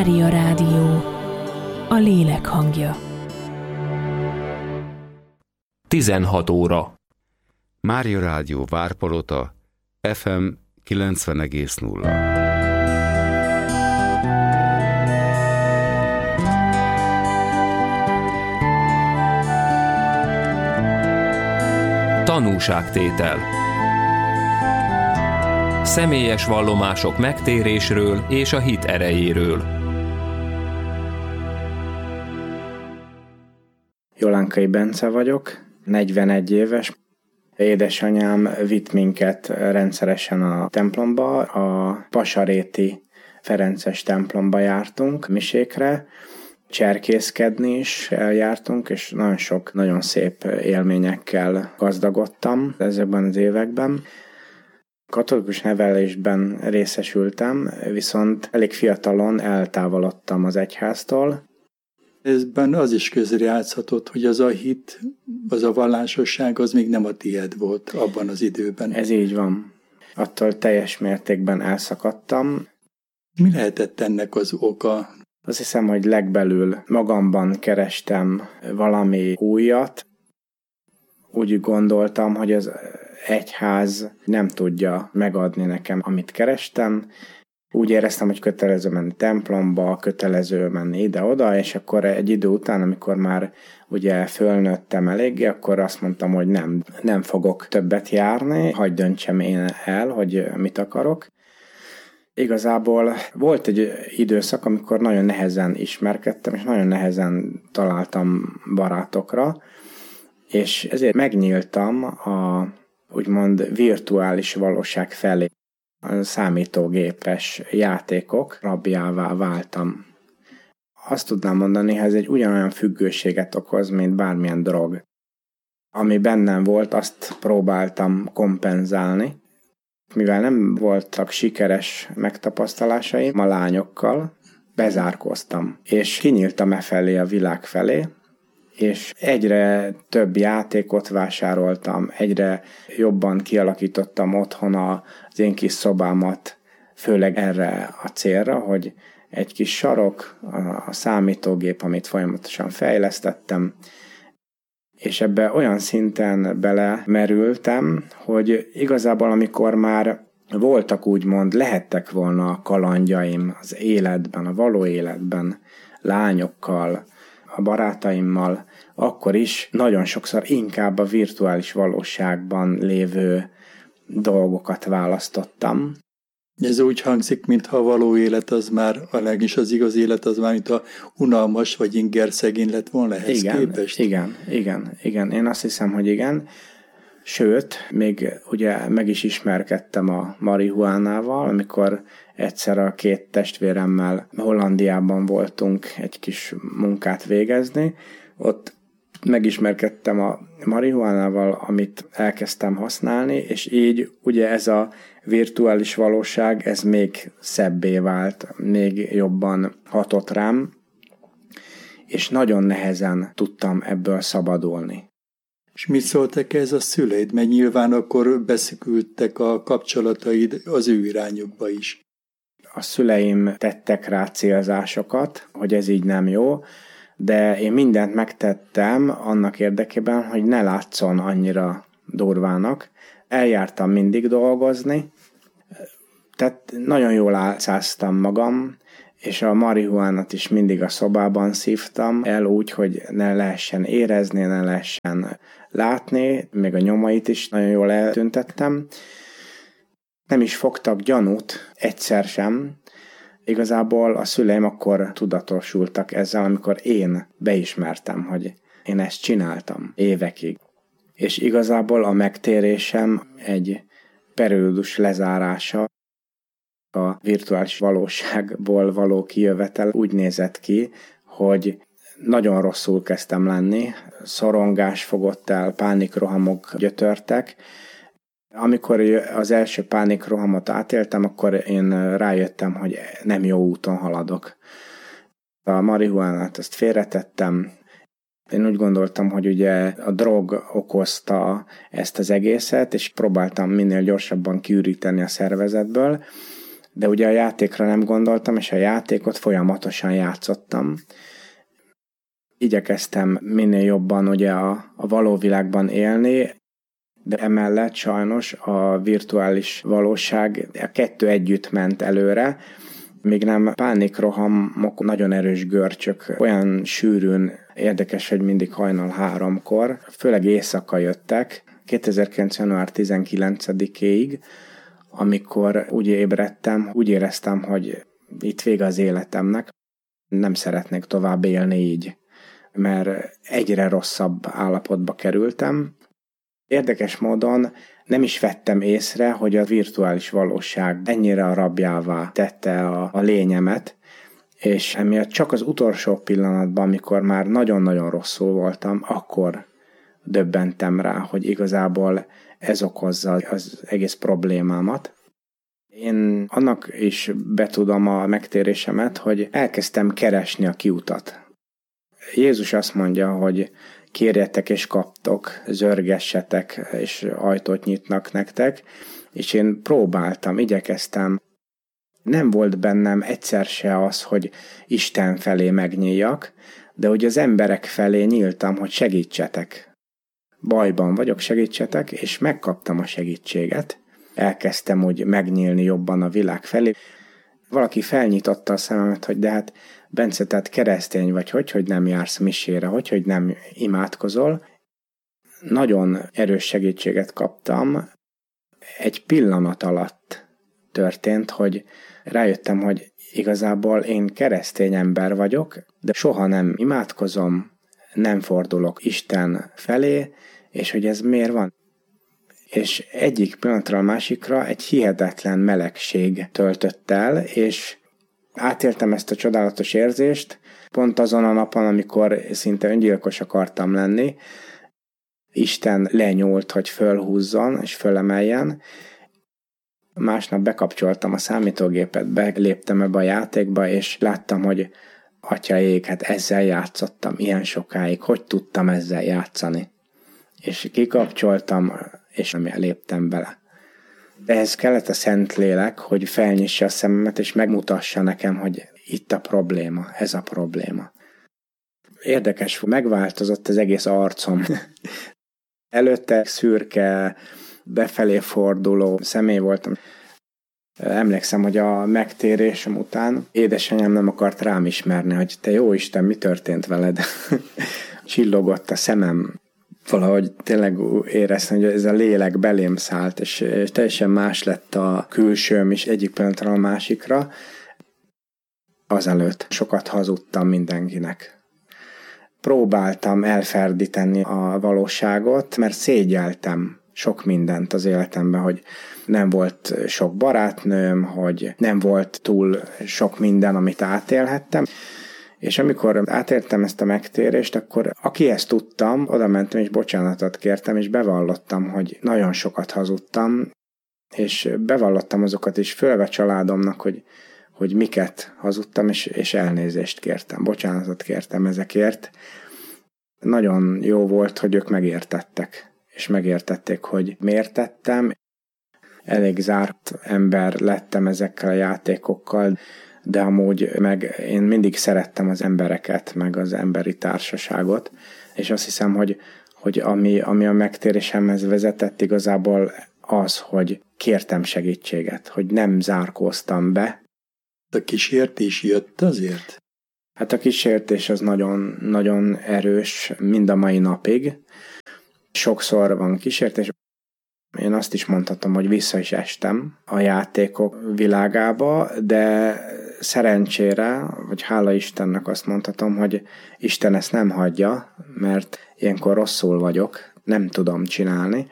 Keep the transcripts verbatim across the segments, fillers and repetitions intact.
Mária Rádió, a lélek hangja. tizenhat óra. Mária Rádió Várpalota, ef em kilencven egész nulla. Tanúságtétel. Személyes vallomások megtérésről és a hit erejéről. Jolánkai Bence vagyok, negyvenegy éves. Édesanyám vitt minket rendszeresen a templomba, a Pasaréti Ferences templomba jártunk misékre, cserkészkedni is eljártunk, és nagyon sok, nagyon szép élményekkel gazdagodtam ezekben az években. Katolikus nevelésben részesültem, viszont elég fiatalon eltávolodtam az egyháztól. Ezben az is közrejátszhatott, hogy az a hit, az a vallásosság, az még nem a tiéd volt abban az időben. Ez így van. Attól teljes mértékben elszakadtam. Mi lehetett ennek az oka? Azt hiszem, hogy legbelül magamban kerestem valami újat. Úgy gondoltam, hogy az egyház nem tudja megadni nekem, amit kerestem. Úgy éreztem, hogy kötelező menni templomba, kötelező menni ide-oda, és akkor egy idő után, amikor már ugye fölnőttem eléggé, akkor azt mondtam, hogy nem, nem fogok többet járni, hadd döntsem én el, hogy mit akarok. Igazából volt egy időszak, amikor nagyon nehezen ismerkedtem, és nagyon nehezen találtam barátokra, és ezért megnyíltam a úgymond virtuális valóság felé. A számítógépes játékok rabjává váltam. Azt tudnám mondani, hogy ez egy ugyanolyan függőséget okoz, mint bármilyen drog. Ami bennem volt, azt próbáltam kompenzálni. Mivel nem voltak sikeres megtapasztalásaim a lányokkal, bezárkóztam, és kinyíltam e felé a világ felé, és egyre több játékot vásároltam, egyre jobban kialakítottam otthon az én kis szobámat, főleg erre a célra, hogy egy kis sarok, a számítógép, amit folyamatosan fejlesztettem, és ebbe olyan szinten belemerültem, hogy igazából amikor már voltak úgymond, lehettek volna a kalandjaim az életben, a való életben, lányokkal, a barátaimmal, akkor is nagyon sokszor inkább a virtuális valóságban lévő dolgokat választottam. Ez úgy hangzik, mintha a való élet az már, a legis az igaz élet az már, mint a unalmas vagy inger szegény lett volna ehhez igen, képest. Igen, igen, igen. Én azt hiszem, hogy igen. Sőt, még ugye meg is ismerkedtem a marihuánával, amikor egyszer a két testvéremmel Hollandiában voltunk egy kis munkát végezni. Ott megismerkedtem a marihuánával, amit elkezdtem használni, és így ugye ez a virtuális valóság, ez még szebbé vált, még jobban hatott rám, és nagyon nehezen tudtam ebből szabadulni. És mit szóltak ez a szüleid? Mert nyilván akkor beszűkültek a kapcsolataid az ő irányukba is. A szüleim tettek rá célzásokat, hogy ez így nem jó, de én mindent megtettem annak érdekében, hogy ne látszon annyira durvának. Eljártam mindig dolgozni, tehát nagyon jól álcáztam magam, és a marihuánat is mindig a szobában szívtam el úgy, hogy ne lehessen érezni, ne lehessen látni, még a nyomait is nagyon jól eltüntettem. Nem is fogtak gyanút, egyszer sem. Igazából a szüleim akkor tudatosultak ezzel, amikor én beismertem, hogy én ezt csináltam évekig. És igazából a megtérésem egy periódus lezárása, a virtuális valóságból való kijövetel úgy nézett ki, hogy nagyon rosszul kezdtem lenni, szorongás fogott el, pánikrohamok gyötörtek. Amikor az első pánikrohamot átéltem, akkor én rájöttem, hogy nem jó úton haladok. A marihuánát ezt félretettem. Én úgy gondoltam, hogy ugye a drog okozta ezt az egészet, és próbáltam minél gyorsabban kiüríteni a szervezetből. De ugye a játékra nem gondoltam, és a játékot folyamatosan játszottam. Igyekeztem minél jobban ugye a, a való világban élni, de emellett sajnos a virtuális valóság, a kettő együtt ment előre, míg nem pánikrohamok, nagyon erős görcsök, olyan sűrűn, érdekes, hogy mindig hajnal háromkor, főleg éjszaka jöttek, kétezer-kilenc. január tizenkilencedikéig, amikor úgy ébredtem, úgy éreztem, hogy itt vége az életemnek, nem szeretnék tovább élni így, mert egyre rosszabb állapotba kerültem. Érdekes módon nem is vettem észre, hogy a virtuális valóság ennyire a rabjává tette a, a lényemet, és emiatt csak az utolsó pillanatban, amikor már nagyon-nagyon rosszul voltam, akkor döbbentem rá, hogy igazából ez okozza az egész problémámat. Én annak is betudom a megtérésemet, hogy elkezdtem keresni a kiutat. Jézus azt mondja, hogy kérjetek és kaptok, zörgessetek és ajtót nyitnak nektek, és én próbáltam, igyekeztem. Nem volt bennem egyszer se az, hogy Isten felé megnyíljak, de hogy az emberek felé nyíltam, hogy segítsetek. Bajban vagyok, segítsetek, és megkaptam a segítséget. Elkezdtem úgy megnyílni jobban a világ felé. Valaki felnyitotta a szememet, hogy de hát Bence, tehát keresztény vagy, hogy, hogy nem jársz misére, hogy, hogy nem imádkozol. Nagyon erős segítséget kaptam. Egy pillanat alatt történt, hogy rájöttem, hogy igazából én keresztény ember vagyok, de soha nem imádkozom, nem fordulok Isten felé, és hogy ez miért van. És egyik pillanatra a másikra egy hihetetlen melegség töltött el, és átéltem ezt a csodálatos érzést, pont azon a napon, amikor szinte öngyilkos akartam lenni, Isten lenyúlt, hogy fölhúzzon és fölemeljen. Másnap bekapcsoltam a számítógépet, beléptem ebbe a játékba, és láttam, hogy atya ég, hát ezzel játszottam ilyen sokáig, hogy tudtam ezzel játszani. És kikapcsoltam, és nem léptem bele. Ehhez kellett a Szentlélek, hogy felnyissa a szememet, és megmutassa nekem, hogy itt a probléma, ez a probléma. Érdekes, megváltozott az egész arcom. Előtte szürke, befelé forduló személy voltam. Emlékszem, hogy a megtérésem után édesanyám nem akart rám ismerni, hogy te jó Isten, mi történt veled? Csillogott a szemem. Valahogy tényleg éreztem, hogy ez a lélek belém szállt, és teljesen más lett a külsőm is egyik pillanatra a másikra. Azelőtt sokat hazudtam mindenkinek. Próbáltam elferdíteni a valóságot, mert szégyeltem sok mindent az életemben, hogy nem volt sok barátnőm, hogy nem volt túl sok minden, amit átélhettem. És amikor átértem ezt a megtérést, akkor aki ezt tudtam, oda mentem és bocsánatot kértem, és bevallottam, hogy nagyon sokat hazudtam, és bevallottam azokat is, főleg a családomnak, hogy, hogy miket hazudtam, és, és elnézést kértem, bocsánatot kértem ezekért. Nagyon jó volt, hogy ők megértettek, és megértették, hogy miért tettem. Elég zárt ember lettem ezekkel a játékokkal, de amúgy meg én mindig szerettem az embereket, meg az emberi társaságot, és azt hiszem, hogy, hogy ami, ami a megtérésemhez vezetett igazából az, hogy kértem segítséget, hogy nem zárkóztam be. A kísértés jött azért? Hát a kísértés az nagyon, nagyon erős mind a mai napig. Sokszor van kísértés. Én azt is mondhatom, hogy vissza is estem a játékok világába, de szerencsére, vagy hála Istennek azt mondhatom, hogy Isten ezt nem hagyja, mert ilyenkor rosszul vagyok, nem tudom csinálni.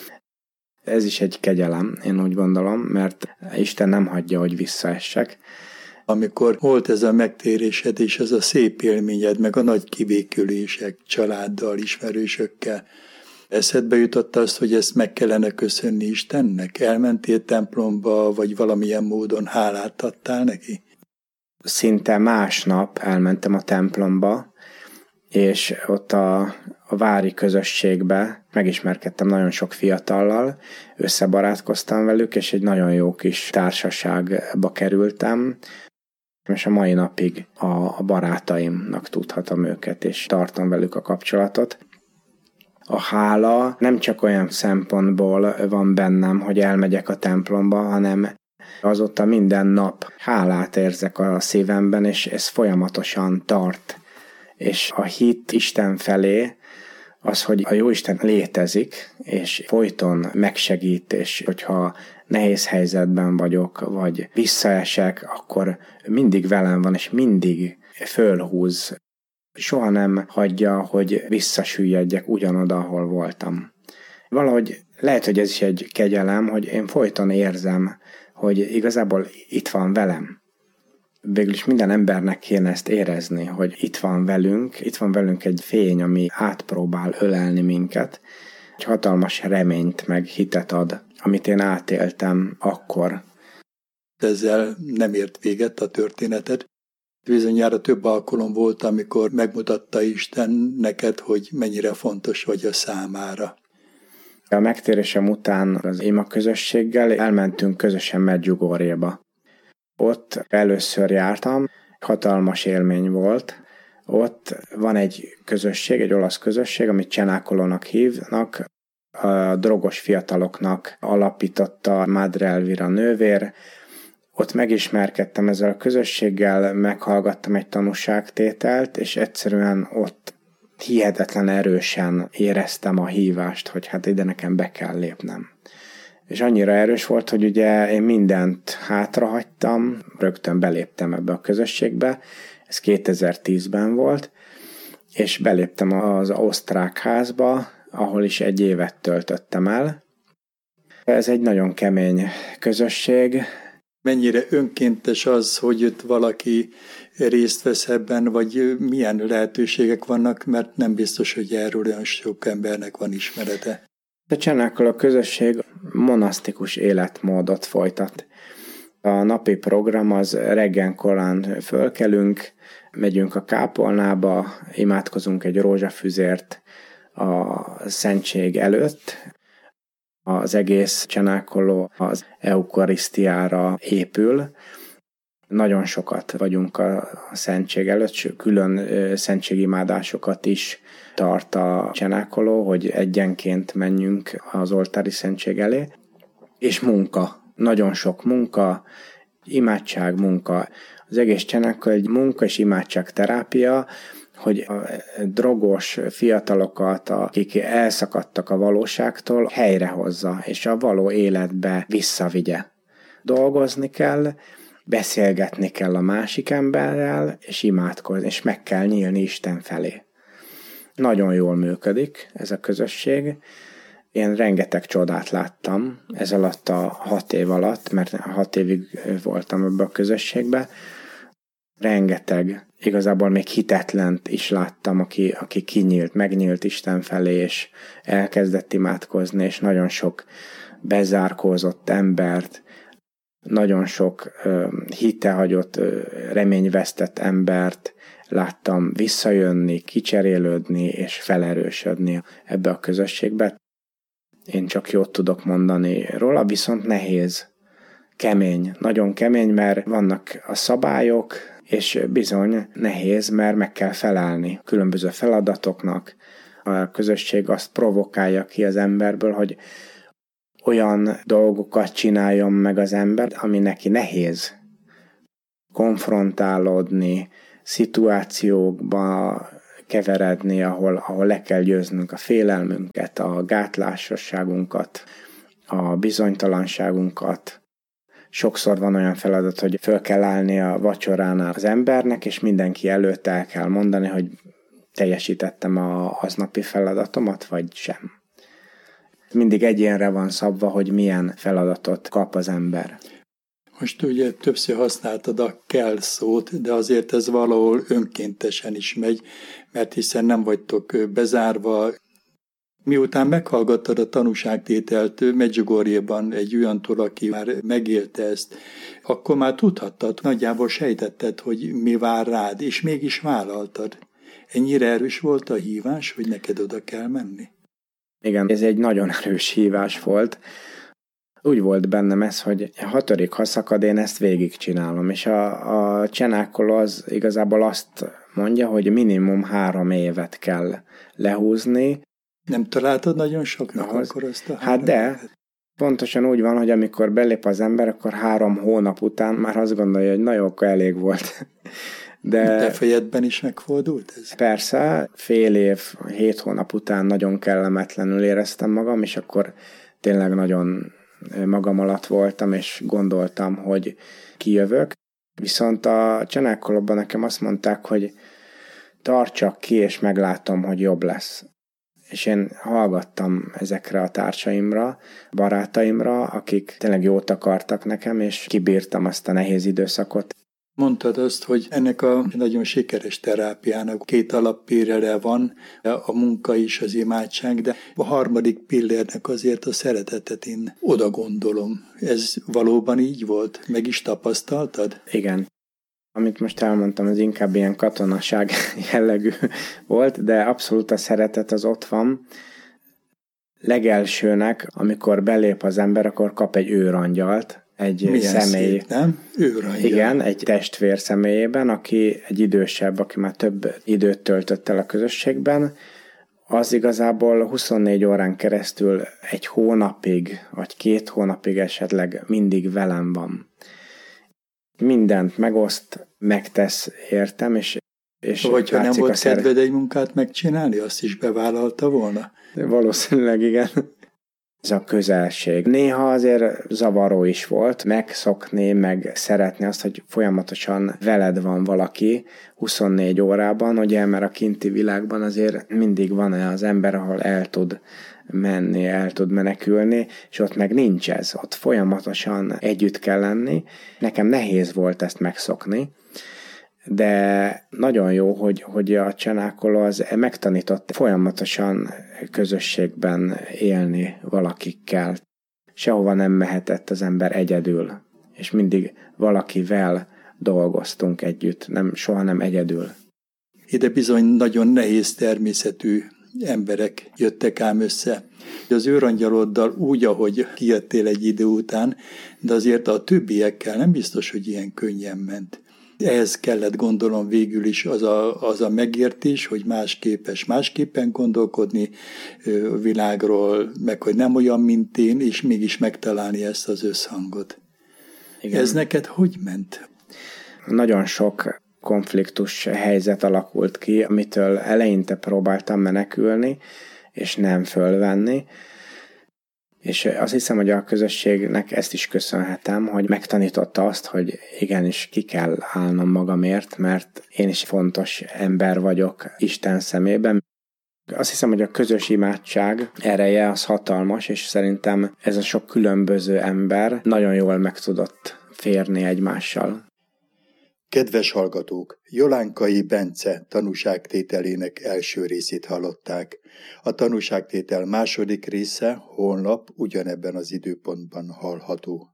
Ez is egy kegyelem, én úgy gondolom, mert Isten nem hagyja, hogy visszaessek. Amikor volt ez a megtérésed, és ez a szép élményed, meg a nagy kivékülések családdal, ismerősökkel, eszedbe jutott azt, hogy ezt meg kellene köszönni Istennek? Elmentél templomba, vagy valamilyen módon hálát adtál neki? Szinte másnap elmentem a templomba, és ott a, a vári közösségbe megismerkedtem nagyon sok fiatallal, összebarátkoztam velük, és egy nagyon jó kis társaságba kerültem, és a mai napig a, a barátaimnak tudhatom őket, és tartom velük a kapcsolatot. A hála nem csak olyan szempontból van bennem, hogy elmegyek a templomba, hanem azóta minden nap hálát érzek a szívemben, és ez folyamatosan tart. És a hit Isten felé az, hogy a Jóisten létezik, és folyton megsegít, és hogyha nehéz helyzetben vagyok, vagy visszaesek, akkor mindig velem van, és mindig fölhúz. Soha nem hagyja, hogy visszasüllyedjek ugyanoda, ahol voltam. Valahogy lehet, hogy ez is egy kegyelem, hogy én folyton érzem, hogy igazából itt van velem. Végülis minden embernek kéne ezt érezni, hogy itt van velünk, itt van velünk egy fény, ami átpróbál ölelni minket. Egy hatalmas reményt meg hitet ad, amit én átéltem akkor. Ezzel nem ért véget a történeted. Bizonyára több alkalom volt, amikor megmutatta Isten neked, hogy mennyire fontos vagy a számára. A megtérésem után az ima közösséggel elmentünk közösen Medjugorjéba. Ott először jártam, hatalmas élmény volt. Ott van egy közösség, egy olasz közösség, amit Cenákolónak hívnak, a drogos fiataloknak alapította Madre Elvira nővér. Ott megismerkedtem ezzel a közösséggel, meghallgattam egy tanúságtételt, és egyszerűen ott hihetetlen erősen éreztem a hívást, hogy hát ide nekem be kell lépnem. És annyira erős volt, hogy ugye én mindent hátrahagytam, rögtön beléptem ebbe a közösségbe, ez kétezer-tízben volt, és beléptem az osztrák házba, ahol is egy évet töltöttem el. Ez egy nagyon kemény közösség. Mennyire önkéntes az, hogy itt valaki részt vesz ebben, vagy milyen lehetőségek vannak, mert nem biztos, hogy erről olyan sok embernek van ismerete. A Cenákoló közösség monasztikus életmódot folytat. A napi program az reggel korán fölkelünk, megyünk a kápolnába, imádkozunk egy rózsafüzért a szentség előtt. Az egész Cenákoló az eukarisztiára épül. Nagyon sokat vagyunk a szentség előtt, külön szentségimádásokat is tart a Cenákoló, hogy egyenként menjünk az oltári szentség elé. És munka, nagyon sok munka, imádság, munka. Az egész Cenákoló egy munka és imádság terápia, hogy a drogos fiatalokat, akik elszakadtak a valóságtól, helyrehozza, és a való életbe visszavigye. Dolgozni kell, beszélgetni kell a másik emberrel, és imádkozni, és meg kell nyílni Isten felé. Nagyon jól működik ez a közösség. Én rengeteg csodát láttam ez alatt a hat év alatt, mert hat évig voltam ebbe a közösségbe. Rengeteg, igazából még hitetlent is láttam, aki, aki kinyílt, megnyílt Isten felé, és elkezdett imádkozni, és nagyon sok bezárkózott embert, nagyon sok uh, hitehagyott, uh, reményvesztett embert láttam visszajönni, kicserélődni és felerősödni ebbe a közösségbe. Én csak jót tudok mondani róla, viszont nehéz, kemény, nagyon kemény, mert vannak a szabályok, és bizony nehéz, mert meg kell felelni különböző feladatoknak. A közösség azt provokálja ki az emberből, hogy olyan dolgokat csináljon meg az ember, ami neki nehéz. Konfrontálódni, szituációkba keveredni, ahol, ahol le kell győznünk a félelmünket, a gátlásosságunkat, a bizonytalanságunkat. Sokszor van olyan feladat, hogy föl kell állni a vacsoránál az embernek, és mindenki előtt el kell mondani, hogy teljesítettem a aznapi feladatomat, vagy sem. Mindig egyénre van szabva, hogy milyen feladatot kap az ember. Most ugye többször használtad a kell szót, de azért ez valahol önkéntesen is megy, mert hiszen nem vagytok bezárva. Miután meghallgattad a tanúságtételt Medjugorjéban egy olyantól, aki már megélte ezt, akkor már tudhattad, nagyjából sejtetted, hogy mi vár rád, és mégis vállaltad. Ennyire erős volt a hívás, hogy neked oda kell menni? Igen, ez egy nagyon erős hívás volt. Úgy volt bennem ez, hogy a hatodik haszakad én ezt végigcsinálom, és a, a csenákoló az igazából azt mondja, hogy minimum három évet kell lehúzni. Nem találtad nagyon soknak ahhoz, akkor azt a Hát de, évet? Pontosan úgy van, hogy amikor belép az ember, akkor három hónap után már azt gondolja, hogy na jó, akkor elég volt. De te fejedben is megfordult ez? Persze, fél év, hét hónap után nagyon kellemetlenül éreztem magam, és akkor tényleg nagyon magam alatt voltam, és gondoltam, hogy kijövök. Viszont a csenákolóban nekem azt mondták, hogy tartsak ki, és meglátom, hogy jobb lesz. És én hallgattam ezekre a társaimra, barátaimra, akik tényleg jót akartak nekem, és kibírtam azt a nehéz időszakot. Mondtad azt, hogy ennek a nagyon sikeres terápiának két alappillére van, a munka is, az imádság, de a harmadik pillérnek azért a szeretetet én oda gondolom. Ez valóban így volt? Meg is tapasztaltad? Igen. Amit most elmondtam, az inkább ilyen katonaság jellegű volt, de abszolút a szeretet az ott van. Legelsőnek, amikor belép az ember, akkor kap egy őrangyalt, egy milyen személy. Szép, nem? Őrangyal. Igen, egy testvér személyében, aki egy idősebb, aki már több időt töltött el a közösségben, az igazából huszonnégy órán keresztül egy hónapig, vagy két hónapig esetleg mindig velem van. Mindent megoszt, megtesz értem, és, és hogyha nem volt kedved egy munkát megcsinálni, azt is bevállalta volna? Valószínűleg igen. Ez a közelség. Néha azért zavaró is volt, megszokni, meg szeretni azt, hogy folyamatosan veled van valaki huszonnégy órában, ugye, mert a kinti világban azért mindig van az ember, ahol el tud menni, el tud menekülni, és ott meg nincs ez. Ott folyamatosan együtt kell lenni. Nekem nehéz volt ezt megszokni, de nagyon jó, hogy, hogy a csenákoló az megtanított folyamatosan közösségben élni valakikkel. Sehova nem mehetett az ember egyedül, és mindig valakivel dolgoztunk együtt, nem, soha nem egyedül. Ide bizony nagyon nehéz természetű emberek jöttek ám össze. Az őrangyaloddal úgy, ahogy kijöttél egy idő után, de azért a többiekkel nem biztos, hogy ilyen könnyen ment. Ehhez kellett, gondolom, végül is az a, az a megértés, hogy más képes másképpen gondolkodni a világról, meg hogy nem olyan, mint én, és mégis megtalálni ezt az összhangot. Igen. Ez neked hogy ment? Nagyon sok konfliktus helyzet alakult ki, amitől eleinte próbáltam menekülni, és nem fölvenni. És azt hiszem, hogy a közösségnek ezt is köszönhetem, hogy megtanította azt, hogy igenis ki kell állnom magamért, mert én is fontos ember vagyok Isten szemében. Azt hiszem, hogy a közös imádság ereje az hatalmas, és szerintem ez a sok különböző ember nagyon jól meg tudott férni egymással. Kedves hallgatók, Jolánkai Bence tanúságtételének első részét hallották. A tanúságtétel második része holnap ugyanebben az időpontban hallható.